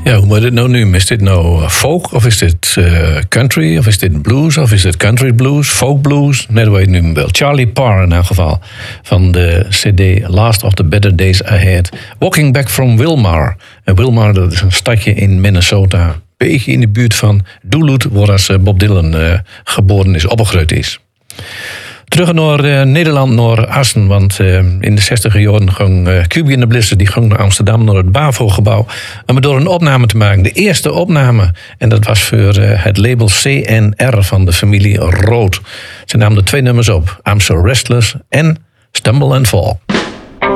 Ja, hoe moet dit nou nu? Is dit nou folk of is dit country of is dit blues of is dit country blues, folk blues? Net weet nu wel. Charlie Parr in elk geval van de CD Last of the Better Days Ahead. Walking Back from Wilmar. En Wilmar, dat is een stadje in Minnesota. Een beetje in de buurt van Duluth, waar als Bob Dylan geboren is, opgegroeid is. Terug naar Nederland, naar Assen. Want in de 60 jaren ging Cuby en de Blister die ging naar Amsterdam, naar het BAVO-gebouw. Om door een opname te maken. De eerste opname. En dat was voor het label CNR van de familie Rood. Ze namen er 2 nummers op. I'm So Restless en Stumble and Fall.